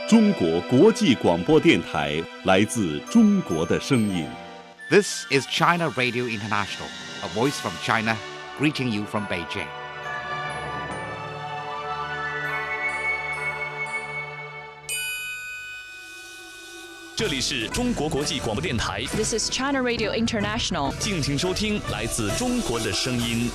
中国国际广播电台，来自中国的声音。 This is China Radio International, a voice from China, greeting you from Beijing. 这里是中国国际广播电台 This is China Radio International. 敬请收听来自中国的声音。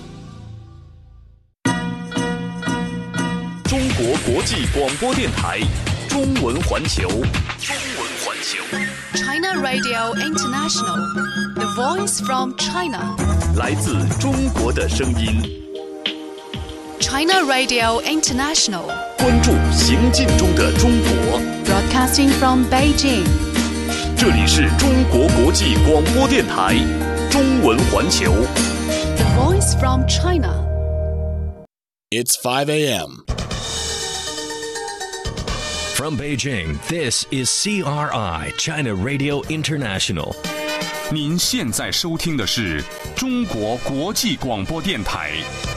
中国国际广播电台中文环球。中文环球。 China Radio International. The voice from China. 来自中国的声音。 China Radio International. 关注行进中的中国。 Broadcasting from Beijing. 这里是中国国际广播电台中文环球。 The voice from China. It's 5 a.m. From Beijing, this is CRI, China Radio International. 您现在收听的是中国国际广播电台。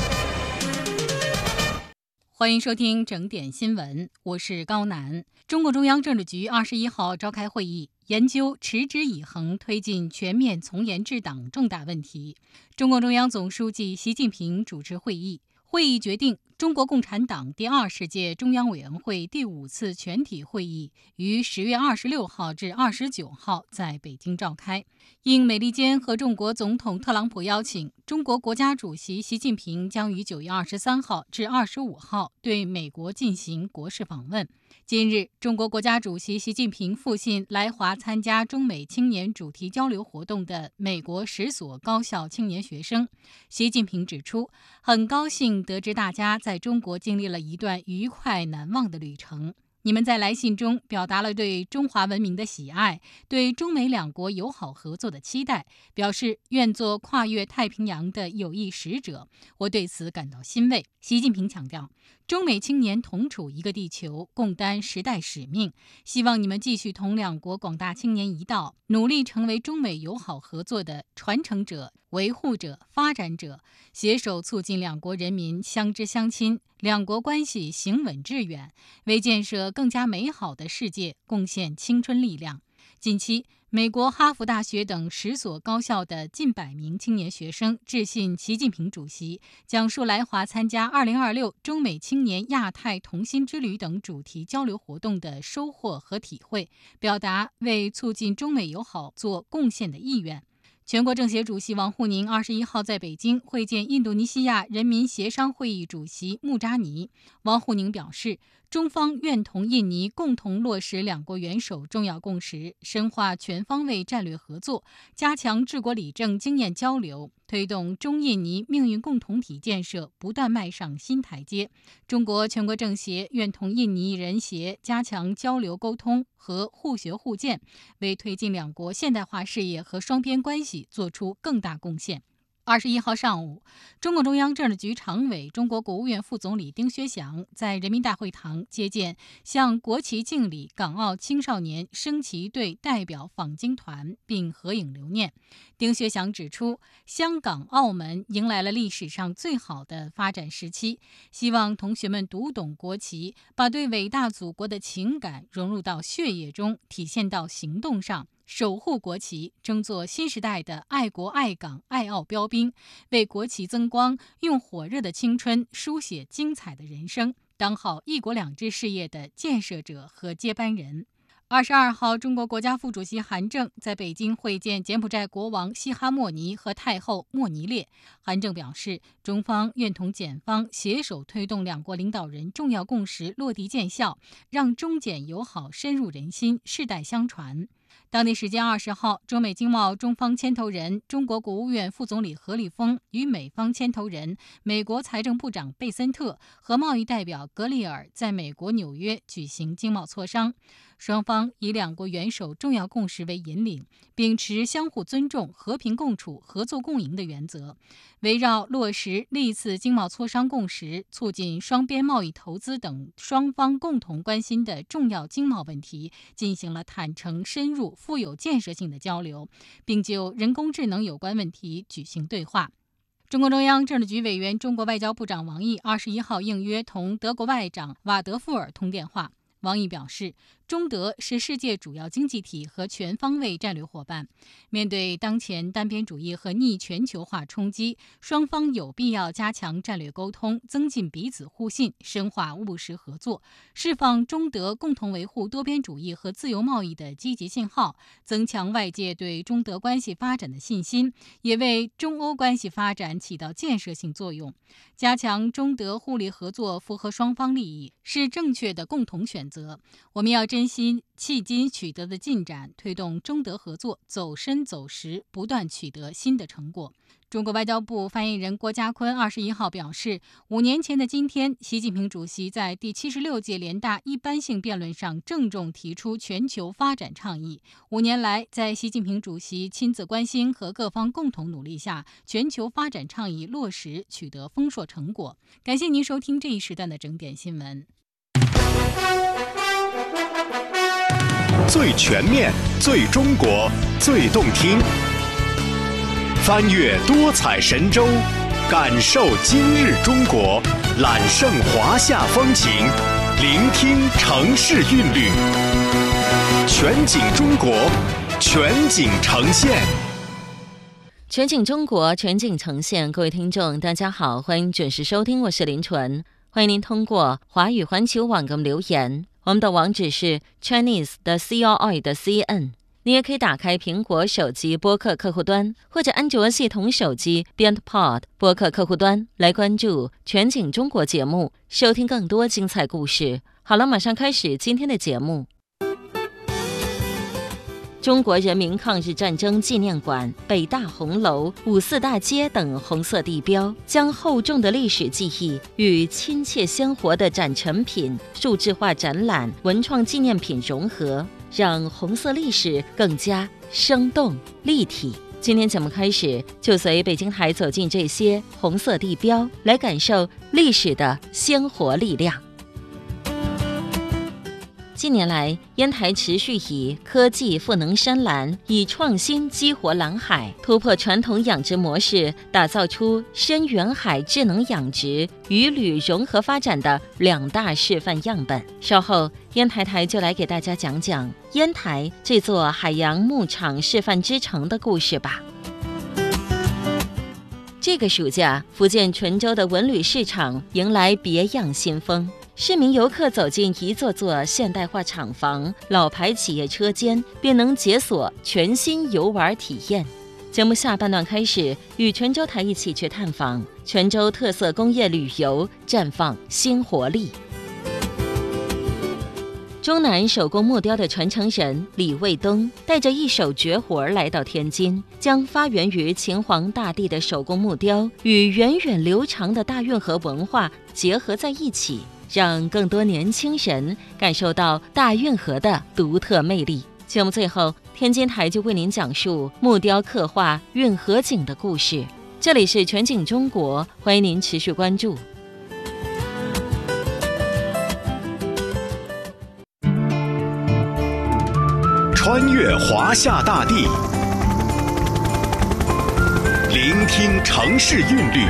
欢迎收听整点新闻，我是高楠。中共中央政治局21号召开会议，研究持之以恒推进全面从严治党重大问题。中共中央总书记习近平主持会议。会议决定，中国共产党第20届中央委员会第5次全体会议于10月26号至29号在北京召开。应美利坚合众国总统特朗普邀请，中国国家主席习近平将于9月23号至25号对美国进行国事访问。今日，中国国家主席习近平复信来华参加中美青年主题交流活动的美国10所高校青年学生。习近平指出，很高兴得知大家在中国经历了一段愉快难忘的旅程。你们在来信中表达了对中华文明的喜爱，对中美两国友好合作的期待，表示愿做跨越太平洋的友谊使者。我对此感到欣慰。习近平强调，中美青年同处一个地球，共担时代使命，希望你们继续同两国广大青年一道，努力成为中美友好合作的传承者、维护者、发展者，携手促进两国人民相知相亲，两国关系行稳致远，为建设更加美好的世界贡献青春力量。近期，美国哈佛大学等10所高校的近100名青年学生致信习近平主席，讲述来华参加2026中美青年亚太同心之旅等主题交流活动的收获和体会，表达为促进中美友好做贡献的意愿。全国政协主席王沪宁21号在北京会见印度尼西亚人民协商会议主席穆扎尼。王沪宁表示，中方愿同印尼共同落实两国元首重要共识，深化全方位战略合作，加强治国理政经验交流，推动中印尼命运共同体建设不断迈上新台阶。中国全国政协愿同印尼人协加强交流沟通和互学互鉴，为推进两国现代化事业和双边关系做出更大贡献。21号上午，中共中央政治局常委、中国国务院副总理丁薛祥在人民大会堂接见向国旗敬礼港澳青少年升旗队代表访京团，并合影留念。丁薛祥指出，香港、澳门迎来了历史上最好的发展时期，希望同学们读懂国旗，把对伟大祖国的情感融入到血液中，体现到行动上。守护国旗，争做新时代的爱国爱港爱澳标兵，为国旗增光，用火热的青春书写精彩的人生，当好一国两制事业的建设者和接班人。22号，中国国家副主席韩正在北京会见柬埔寨国王西哈莫尼和太后莫尼列。韩正表示，中方愿同柬方携手推动两国领导人重要共识落地见效，让中柬友好深入人心，世代相传。当地时间20号，中美经贸中方牵头人、中国国务院副总理何立峰与美方牵头人、美国财政部长贝森特和贸易代表格里尔在美国纽约举行经贸磋商。双方以两国元首重要共识为引领，秉持相互尊重、和平共处、合作共赢的原则，围绕落实历次经贸磋商共识、促进双边贸易投资等双方共同关心的重要经贸问题，进行了坦诚、深入、富有建设性的交流，并就人工智能有关问题举行对话。中共中央政治局委员、中国外交部长王毅21号应约同德国外长瓦德富尔通电话。 王毅表示，中德是世界主要经济体和全方位战略伙伴。面对当前单边主义和逆全球化冲击，双方有必要加强战略沟通，增进彼此互信，深化务实合作，释放中德共同维护多边主义和自由贸易的积极信号，增强外界对中德关系发展的信心，也为中欧关系发展起到建设性作用。加强中德互利合作符合双方利益，是正确的共同选择。我们要珍惜迄今取得的进展，推动中德合作走深走实，不断取得新的成果。中国外交部发言人郭家坤21号表示，5年前的今天，习近平主席在第76届联大一般性辩论上郑重提出全球发展倡议。5年来，在习近平主席亲自关心和各方共同努力下，全球发展倡议落实取得丰硕成果。感谢您收听这一时段的整点新闻。 最全面、最中国、最动听，翻越多彩神州，感受今日中国，揽胜华夏风情，聆听城市韵律，全景中国，全景呈现。 全景中国，全景呈现。各位听众大家好，欢迎准时收听，我是林纯。欢迎您通过华语环球网给我们留言，我们的网址是 Chinese 的 CRI 的 CN。 你也可以打开苹果手机播客客户端，或者安卓系统手机 BeyondPod 播客客户端来关注全景中国节目，收听更多精彩故事。好了，马上开始今天的节目。中国人民抗日战争纪念馆、北大红楼、五四大街等红色地标，将厚重的历史记忆与亲切鲜活的展陈品、数字化展览、文创纪念品融合，让红色历史更加生动立体。今天节目开始，就随北京台走进这些红色地标，来感受历史的鲜活力量。近年来，烟台持续以科技赋能山岚，以创新激活蓝海，突破传统养殖模式，打造出深远海智能养殖、渔旅融合发展的2大示范样本。稍后，烟台台就来给大家讲讲烟台这座海洋牧场示范之城的故事吧。这个暑假，福建泉州的文旅市场迎来别样新风。市民游客走进一座座现代化厂房、老牌企业车间，便能解锁全新游玩体验。节目下半段开始，与泉州台一起去探访泉州特色工业旅游，绽放新活力。中南手工木雕的传承人李卫东带着一手绝活来到天津，将发源于秦皇大帝的手工木雕与源远流长的大运河文化结合在一起，让更多年轻人感受到大运河的独特魅力。节目最后，天津台就为您讲述木雕刻画运河景的故事。这里是全景中国，欢迎您持续关注。 穿越华夏大地，聆听城市韵律，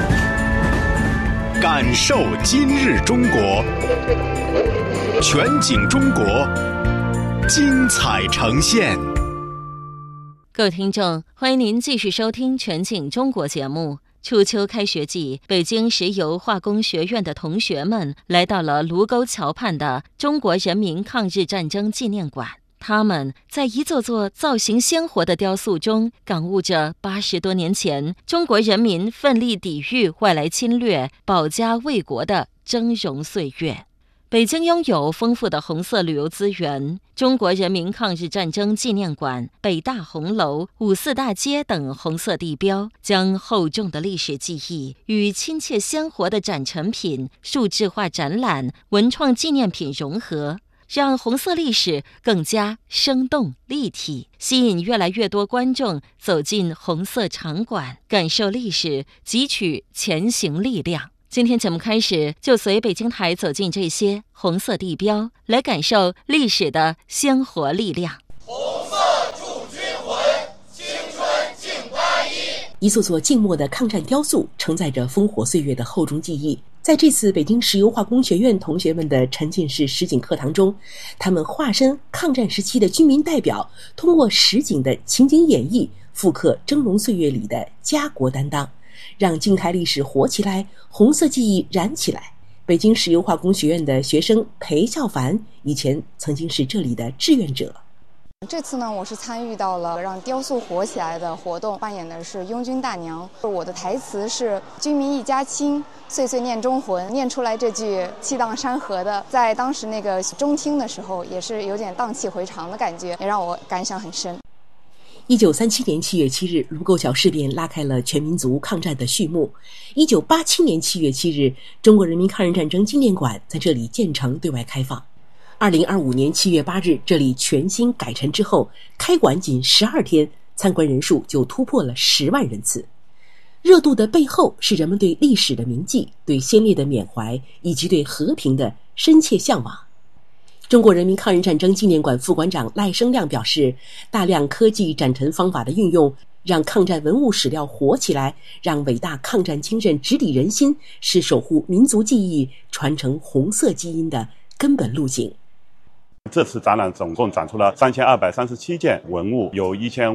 感受今日中国，全景中国，精彩呈现。 各位听众，欢迎您继续收听全景中国节目。初秋开学季，北京石油化工学院的同学们来到了卢沟桥畔的中国人民抗日战争纪念馆。他们在一座座造型鲜活的雕塑中，感悟着80多年前中国人民奋力抵御外来侵略、保家卫国的峥嵘岁月。北京拥有丰富的红色旅游资源，中国人民抗日战争纪念馆、北大红楼、五四大街等红色地标，将厚重的历史记忆与亲切鲜活的展陈品、数字化展览、文创纪念品融合，让红色历史更加生动立体，吸引越来越多观众走进红色场馆，感受历史，汲取前行力量。今天节目开始，就随北京台走进这些红色地标，来感受历史的鲜活力量。 红色助军魂，青春敬81。 一座座静默的抗战雕塑，承载着烽火岁月的厚重记忆。 在这次北京石油化工学院同学们的沉浸式实景课堂中，他们化身抗战时期的军民代表，通过实景的情景演绎，复刻峥嵘岁月里的家国担当，让静态历史活起来，红色记忆燃起来。北京石油化工学院的学生裴孝凡以前曾经是这里的志愿者。 这次呢，我是参与到了让雕塑活起来的活动，扮演的是拥军大娘。我的台词是“军民一家亲，岁岁念中魂”，念出来这句气荡山河的，在当时那个中听的时候，也是有点荡气回肠的感觉，也让我感想很深。 1937年7月7日，卢沟桥事变拉开了全民族抗战的序幕。1987年7月7日，中国人民抗日战争纪念馆在这里建成对外开放。2025年7月8日，这里全新改陈之后，开馆仅12天，参观人数就突破了10万人次。热度的背后是人们对历史的铭记、对先烈的缅怀，以及对和平的深切向往。中国人民抗日战争纪念馆副馆长赖声亮表示，大量科技展陈方法的运用，让抗战文物史料活起来，让伟大抗战精神直抵人心，是守护民族记忆、传承红色基因的根本路径。 这次展览总共展出了3237件文物，有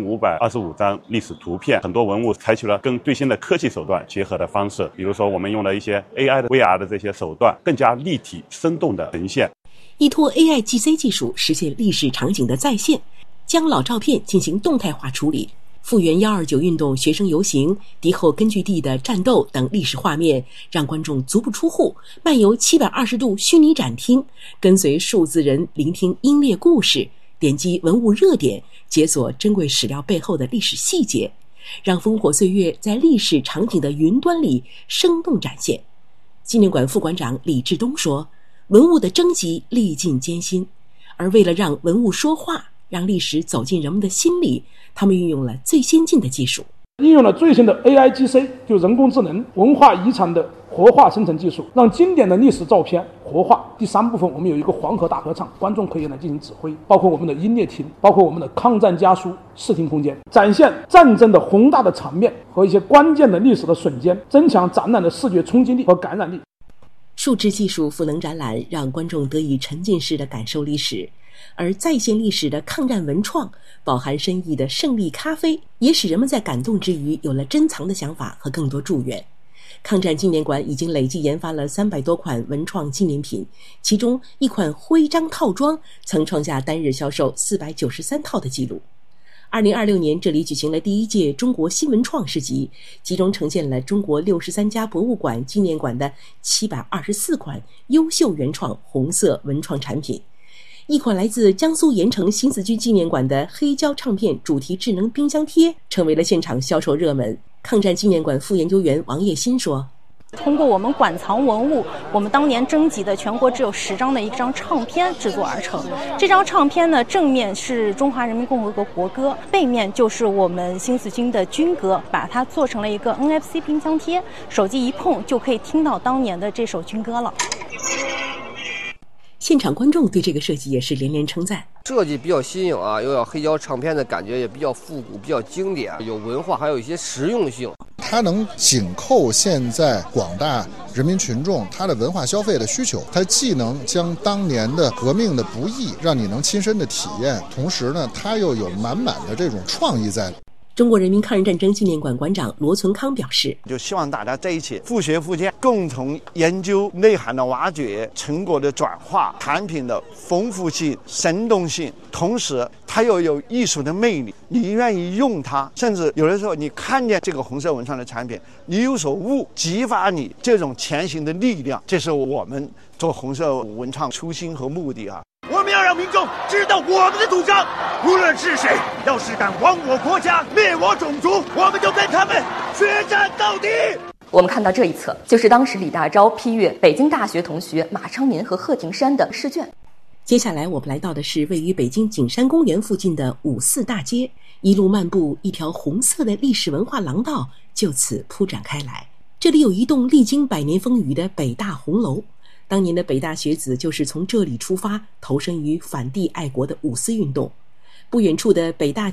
1525张历史图片。很多文物采取了跟最新的科技手段结合的方式，比如说我们用了一些 AI 的 VR 的这些手段，更加立体生动的呈现。 依托 AI-GC 技术实现历史场景的再现，将老照片进行动态化处理，复原129运动学生游行、敌后根据地的战斗等历史画面，让观众足不出户，漫游720度虚拟展厅，跟随数字人聆听英烈故事，点击文物热点，解锁珍贵史料背后的历史细节，让烽火岁月在历史场景的云端里生动展现。纪念馆副馆长李志东说，文物的征集历尽艰辛，而为了让文物说话，让历史走进人们的心里，他们运用了最先进的技术， 应用了最新的 AI-GC， 就人工智能文化遗产的活化生成技术，让经典的历史照片活化。第3部分，我们有一个黄河大合唱，观众可以来进行指挥，包括我们的音乐厅，包括我们的抗战家书视听空间，展现战争的宏大的场面和一些关键的历史的瞬间，增强展览的视觉冲击力和感染力。 数字技术赋能展览，让观众得以沉浸式的感受历史，而再现历史的抗战文创，饱含深意的胜利咖啡，也使人们在感动之余有了珍藏的想法和更多祝愿。抗战纪念馆已经累计研发了300多款文创纪念品，其中一款徽章套装曾创下单日销售493套的记录。2026年，这里举行了第1届中国新文创市集，集中呈现了中国63家博物馆、纪念馆的724款优秀原创红色文创产品。一款来自江苏盐城新四军纪念馆的黑胶唱片主题智能冰箱贴成为了现场销售热门。抗战纪念馆副研究员王叶新说， 通过我们馆藏文物，我们当年征集的全国只有10张的一张唱片制作而成。这张唱片呢，正面是中华人民共和国国歌，背面就是我们新四军的军歌，把它做成了一个 NFC 冰箱贴，手机一碰就可以听到当年的这首军歌了。 现场观众对这个设计也是连连称赞， 设计比较新颖啊，又有黑胶唱片的感觉，也比较复古，比较经典，有文化，还有一些实用性。 它能紧扣现在广大人民群众他的文化消费的需求，它既能将当年的革命的不易让你能亲身的体验，同时呢，它又有满满的这种创意在。 中国人民抗日战争纪念馆馆长罗存康表示， 就希望大家在一起复学复健，共同研究内涵的挖掘、成果的转化、产品的丰富性、生动性，同时它又有艺术的魅力，你愿意用它，甚至有的时候你看见这个红色文创的产品，你有所悟，激发你这种前行的力量，这是我们做红色文创初心和目的啊。 我们要让民众知道我们的主张，无论是谁，要是敢亡我国家、灭我种族，我们就跟他们决战到底。 我们看到这一册，就是当时李大钊批阅北京大学同学马昌民和贺廷山的试卷。 接下来我们来到的是位于北京景山公园附近的五四大街，一路漫步，一条红色的历史文化廊道就此铺展开来。这里有一栋历经100年风雨的北大红楼，当年的北大学子就是从这里出发，投身于反帝爱国的五四运动。不远处的北大